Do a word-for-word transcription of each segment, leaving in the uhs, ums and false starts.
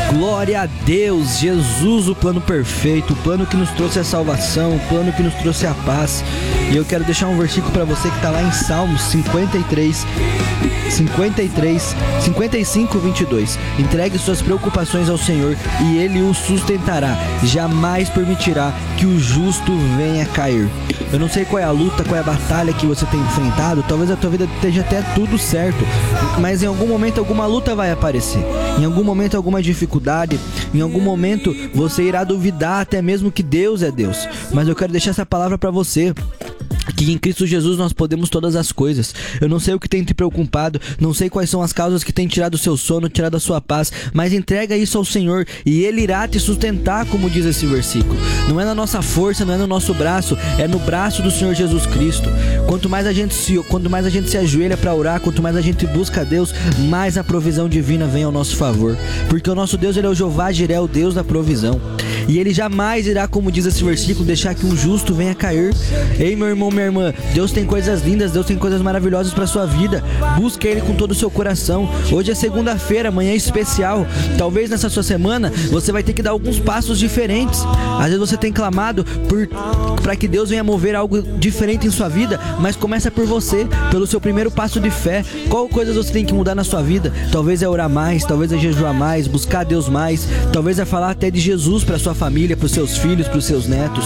Glória a Deus, Jesus, o plano perfeito, o plano que nos trouxe a salvação, o plano que nos trouxe a paz. E eu quero deixar um versículo para você que está lá em Salmos cinquenta e três, cinquenta e três, cinquenta e cinco, vinte e dois. Entregue suas preocupações ao Senhor e Ele o sustentará. Jamais permitirá que o justo venha cair. Eu não sei qual é a luta, qual é a batalha que você tem enfrentado. Talvez a tua vida esteja até tudo certo, mas em algum momento alguma luta vai aparecer. Em algum momento alguma dificuldade. Em algum momento você irá duvidar até mesmo que Deus é Deus. Mas eu quero deixar essa palavra para você, que em Cristo Jesus nós podemos todas as coisas. Eu não sei o que tem te preocupado, não sei quais são as causas que tem tirado o seu sono, tirado a sua paz, mas entrega isso ao Senhor e Ele irá te sustentar, como diz esse versículo. Não é na nossa força, não é no nosso braço, é no braço do Senhor Jesus Cristo. Quanto mais a gente se, quanto mais a gente se ajoelha para orar, quanto mais a gente busca a Deus, mais a provisão divina vem ao nosso favor. Porque o nosso Deus, Ele é o Jeová Jiré, o Deus da provisão. E Ele jamais irá, como diz esse versículo, deixar que um justo venha cair. Ei, meu irmão, minha irmã, Deus tem coisas lindas, Deus tem coisas maravilhosas para sua vida. Busca Ele com todo o seu coração. Hoje é segunda-feira, amanhã é especial. Talvez nessa sua semana você vai ter que dar alguns passos diferentes. Às vezes você tem clamado por para que Deus venha mover algo diferente em sua vida, mas começa por você, pelo seu primeiro passo de fé. Qual coisa você tem que mudar na sua vida? Talvez é orar mais, talvez é jejuar mais, buscar Deus mais, talvez é falar até de Jesus para sua família, para os seus filhos, para os seus netos.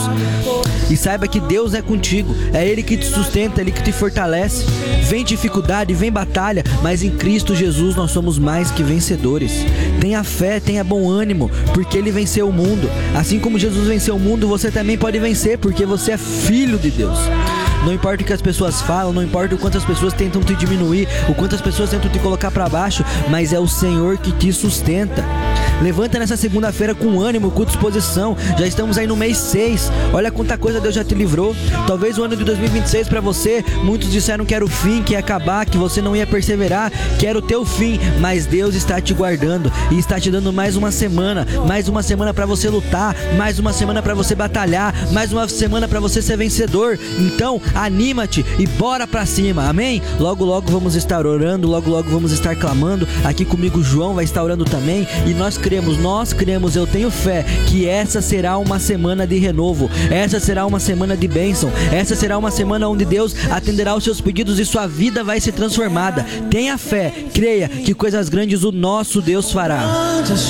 E saiba que Deus é contigo, é Ele que te sustenta, é Ele que te fortalece. Vem dificuldade, vem batalha, mas em Cristo Jesus nós somos mais que vencedores. Tenha fé, tenha bom ânimo, porque Ele venceu o mundo. Assim como Jesus venceu o mundo, você também pode vencer, porque você é filho de Deus. Não importa o que as pessoas falam, não importa o quanto as pessoas tentam te diminuir, o quanto as pessoas tentam te colocar para baixo, mas é o Senhor que te sustenta. Levanta nessa segunda-feira com ânimo, com disposição. Já estamos aí no mês seis. Olha quanta coisa Deus já te livrou. Talvez o ano de dois mil e vinte e seis para você, muitos disseram que era o fim, que ia acabar, que você não ia perseverar, que era o teu fim. Mas Deus está te guardando e está te dando mais uma semana, mais uma semana para você lutar, mais uma semana para você batalhar, mais uma semana para você ser vencedor. Então, anima-te e bora pra cima, amém? Logo, logo vamos estar orando, logo, logo vamos estar clamando. Aqui comigo o João vai estar orando também. E nós cremos, nós cremos, eu tenho fé que essa será uma semana de renovo, essa será uma semana de bênção, essa será uma semana onde Deus atenderá os seus pedidos e sua vida vai ser transformada. Tenha fé, creia que coisas grandes o nosso Deus fará.